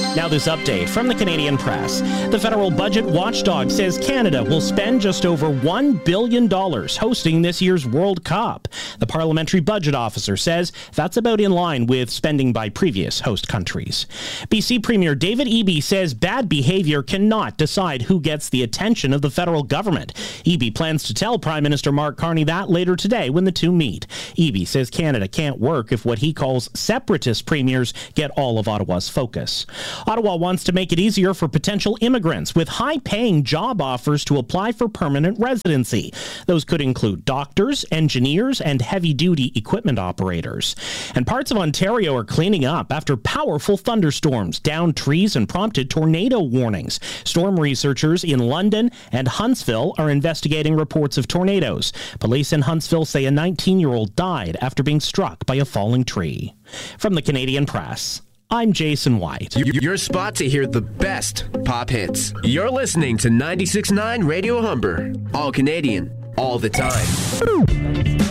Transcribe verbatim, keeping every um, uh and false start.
Now this update from the Canadian Press. The federal budget watchdog says Canada will spend just over one billion dollars hosting this year's World Cup. The parliamentary budget officer says that's about in line with spending by previous host countries. B C Premier David Eby says bad behavior cannot decide who gets the attention of the federal government. Eby plans to tell Prime Minister Mark Carney that later today when the two meet. Eby says Canada can't work if what he calls separatist premiers get all of Ottawa's focus. Ottawa wants to make it easier for potential immigrants with high-paying job offers to apply for permanent residency. Those could include doctors, engineers, and heavy-duty equipment operators. And parts of Ontario are cleaning up after powerful thunderstorms downed trees and prompted tornado warnings. Storm researchers in London and Huntsville are investigating reports of tornadoes. Police in Huntsville say a nineteen-year-old died after being struck by a falling tree. From the Canadian Press, I'm Jason White. Your spot to hear the best pop hits. You're listening to ninety-six point nine Radio Humber. All Canadian, all the time.